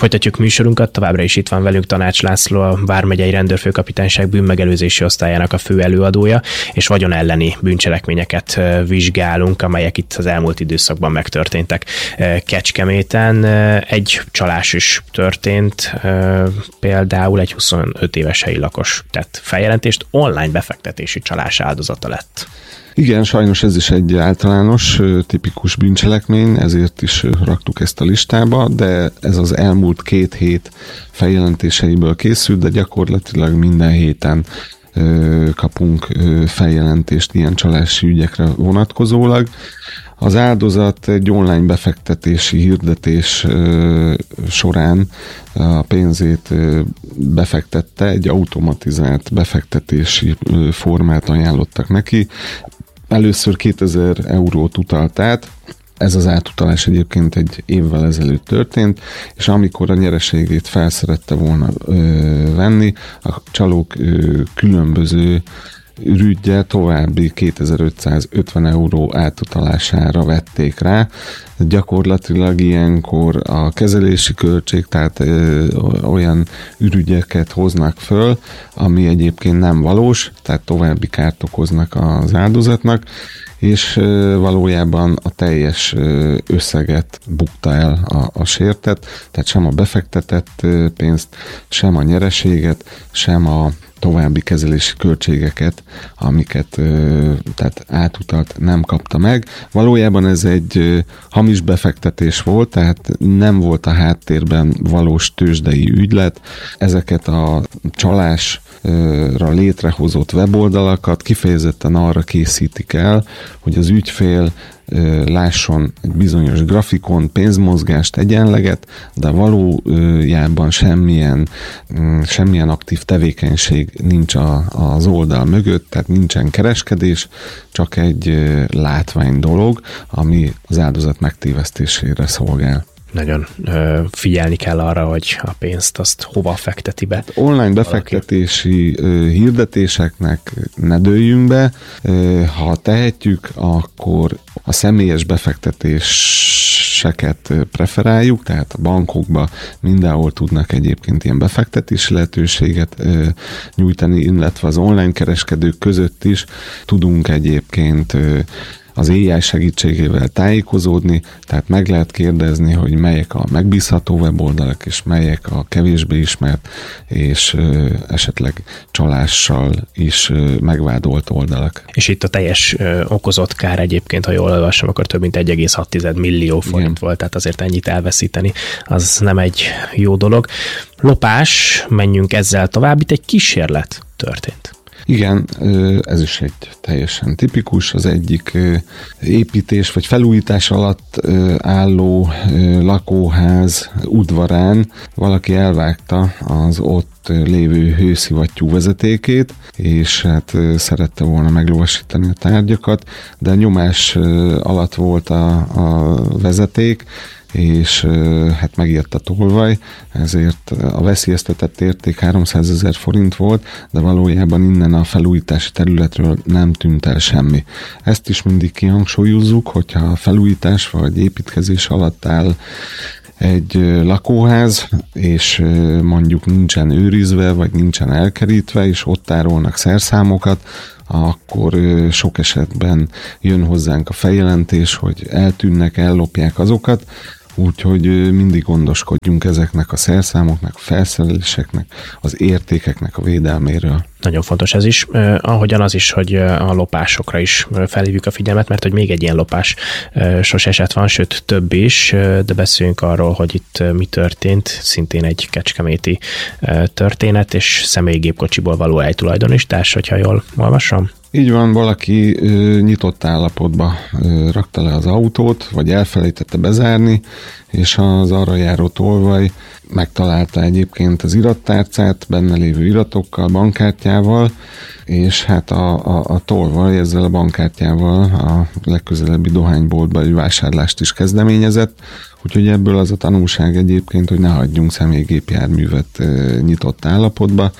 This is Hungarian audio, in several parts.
Folytatjuk műsorunkat, továbbra is itt van velünk Tanács László, a Vármegyei Rendőrfőkapitányság bűnmegelőzési osztályának a fő előadója, és vagyon elleni bűncselekményeket vizsgálunk, amelyek itt az elmúlt időszakban megtörténtek. Kecskeméten egy csalás is történt, például egy 25 éves helyi lakos tett feljelentést, online befektetési csalás áldozata lett. Igen, sajnos ez is egy általános, tipikus bűncselekmény, ezért is raktuk ezt a listába, de ez az elmúlt 2 hét feljelentéseiből készült, de gyakorlatilag minden héten kapunk feljelentést ilyen csalási ügyekre vonatkozólag. Az áldozat egy online befektetési hirdetés során a pénzét befektette, egy automatizált befektetési formát ajánlottak neki. Először 2000 eurót utalt át, ez az átutalás egyébként egy évvel ezelőtt történt, és amikor a nyereségét fel szerette volna venni, a csalók különböző ürüggyel további 2550 euró átutalására vették rá. Gyakorlatilag ilyenkor a kezelési költség, tehát olyan ürügyeket hoznak föl, ami egyébként nem valós, tehát további kárt okoznak az áldozatnak, és valójában a teljes összeget bukta el a sértett, tehát sem a befektetett pénzt, sem a nyereséget, sem a további kezelési költségeket, amiket tehát átutalt, nem kapta meg. Valójában ez egy hamis befektetés volt, tehát nem volt a háttérben valós tőzsdei ügylet. Ezeket a csalásra létrehozott weboldalakat kifejezetten arra készítik el, hogy az ügyfél lásson egy bizonyos grafikon, pénzmozgást, egyenleget, de valójában semmilyen aktív tevékenység nincs az oldal mögött, tehát nincsen kereskedés, csak egy látvány dolog, ami az áldozat megtévesztésére szolgál. Nagyon figyelni kell arra, hogy a pénzt azt hova fekteti be. Online befektetési hirdetéseknek ne dőljünk be. Ha tehetjük, akkor a személyes befektetéseket preferáljuk, tehát a bankokba mindenhol tudnak egyébként ilyen befektetési lehetőséget nyújtani, illetve az online kereskedők között is tudunk egyébként az AI segítségével tájékozódni, tehát meg lehet kérdezni, hogy melyek a megbízható weboldalak, és melyek a kevésbé ismert, és esetleg csalással is megvádolt oldalak. És itt a teljes okozott kár egyébként, ha jól olvasom, akkor több mint 1,6 millió forint volt, tehát azért ennyit elveszíteni, az nem egy jó dolog. Lopás, menjünk ezzel tovább, itt egy kísérlet történt. Igen, ez is egy teljesen tipikus, az egyik építés vagy felújítás alatt álló lakóház udvarán valaki elvágta az ott lévő hőszivattyú vezetékét, és hát szerette volna meglovasítani a tárgyakat, de nyomás alatt volt a vezeték, és hát megijedt a tolvaj, ezért a veszélyeztetett érték 300 000 forint volt, de valójában innen a felújítási területről nem tűnt el semmi. Ezt is mindig kihangsúlyozzuk, hogyha a felújítás vagy építkezés alatt áll egy lakóház, és mondjuk nincsen őrizve, vagy nincsen elkerítve, és ott tárolnak szerszámokat, akkor sok esetben jön hozzánk a feljelentés, hogy eltűnnek, ellopják azokat, úgyhogy mindig gondoskodjunk ezeknek a szerszámoknak, a felszereléseknek, az értékeknek a védelméről. Nagyon fontos ez is, ahogyan az is, hogy a lopásokra is felhívjuk a figyelmet, mert hogy még egy ilyen lopás sos eset van, sőt több is, de beszéljünk arról, hogy itt mi történt, szintén egy kecskeméti történet, és személygépkocsiból való helytulajdonítás, hogyha jól olvasom. Így van, valaki nyitott állapotba rakta le az autót, vagy elfelejtette bezárni, és az arra járó tolvaj megtalálta egyébként az irattárcát, benne lévő iratokkal, bankkártyával, és hát a tolvaj ezzel a bankkártyával a legközelebbi dohányboltba egy vásárlást is kezdeményezett, úgyhogy ebből az a tanulság egyébként, hogy ne hagyjunk személygépjárművet nyitott állapotba,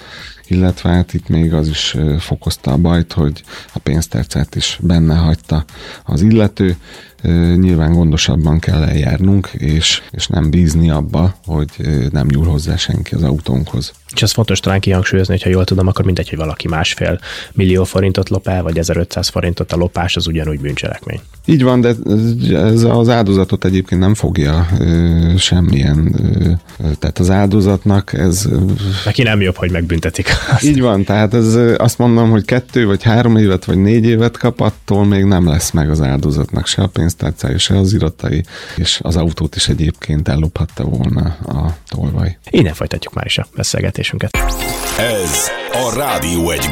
illetve hát itt még az is fokozta a bajt, hogy a pénztárcát is benne hagyta az illető. Nyilván gondosabban kell eljárnunk, és nem bízni abba, hogy nem nyúl hozzá senki az autónkhoz. És ez fontos talán kihangsúlyozni, hogyha jól tudom, akkor mindegy, hogy valaki 1,5 millió forintot lop el, vagy 1500 forintot, a lopás az ugyanúgy bűncselekmény. Így van, de ez az áldozatot egyébként nem fogja semmilyen, tehát az áldozatnak ez... Neki nem jobb, hogy megbüntetik. Így van, tehát ez azt mondom, hogy 2 vagy 3 évet vagy 4 évet kap, attól még nem lesz meg az áldozatnak se a pénztárcája, se az iratai, és az autót is egyébként ellophatta volna a tolvaj. Innen folytatjuk már is a beszélgetésünket. Ez a Rádió 1